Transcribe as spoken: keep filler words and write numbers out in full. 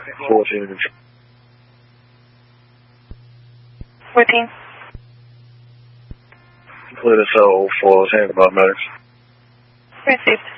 fourteen. fourteen. Complete a cell for Santa Bob Matters. Received.